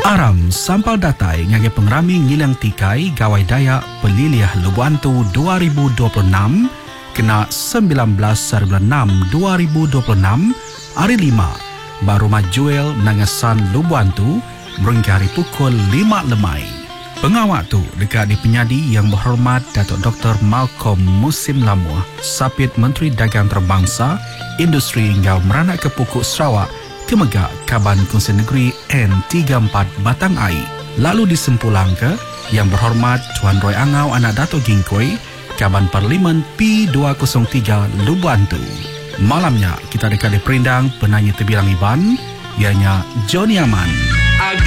Aram sampal datai ngagi pengrami ngilang tikai gawai daya peliliah Lubuantu 2026 kena 19/6/2026 hari 5 baru majuel nangasan Lubuantu merengki hari pukul 5 lemai. Pengawak tu dekat di penyadi yang berhormat Datuk Dr. Malcolm Musim Lamuah, Sapit Menteri Dagang Terbangsa, Industri hingga Meranak ke Pokok Sarawak, Kemegak Kaban Kongsi Negeri N34 Batang Ai. Lalu disempulang ke yang berhormat Tuan Roy Angau Anak Dato' Gingkoi, Kaban Parlimen P203 Lubuantu. Malamnya kita dekat di perindang penanya terbilang Iban, ianya Johnny Aman.